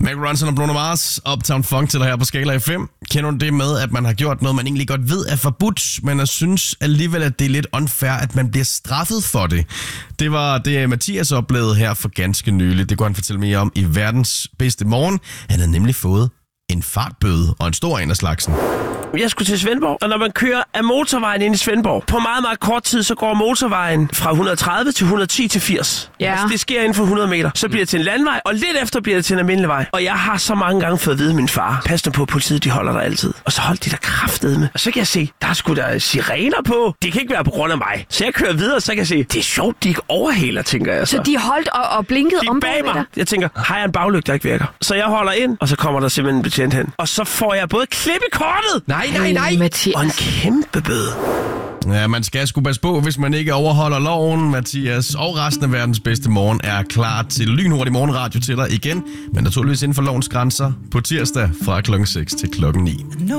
Mark Ronson og Bruno Mars, Uptown Funk til dig her på Skala FM. Kender du det med, at man har gjort noget, man egentlig godt ved er forbudt, men jeg synes alligevel, at det er lidt unfair, at man bliver straffet for det? Det var det, Mathias oplevede her for ganske nylig. Det kunne han fortælle mere om i Verdens Bedste Morgen. Han havde nemlig fået en fartbøde, og en stor en af slagsen. Jeg skulle til Svendborg, og når man kører af motorvejen ind i Svendborg, på meget, meget kort tid, så går motorvejen fra 130 til 110 til 80. Ja. Altså, det sker inden for 100 meter. Så bliver det til en landvej, og lidt efter bliver det til en almindelig vej. Og jeg har så mange gange fået at vide af min far, pas nu på, politiet de holder der altid. Og så holdt de der kraftedeme. Og så kan jeg se, der er sgu da sirener på. Det kan ikke være på grund af mig. Så jeg kører videre, så kan jeg se, det er sjovt, de ikke overhaler, tænker jeg så. Så de holdt og blinkede De om bag mig. dig? Jeg tænker, har jeg en baglygte, der ikke virker? Så jeg holder ind, og så kommer der simpelthen en betjent hen. Og så får jeg både klip i kortet. Nej. Mathias. Og en kæmpe bøde. Ja, man skal sgu passe på, hvis man ikke overholder loven. Mathias og resten af Verdens Bedste Morgen er klar til lynhurtig morgenradio til dig igen. Men naturligvis inden for lovens grænser på tirsdag fra klokken 6 til klokken 9.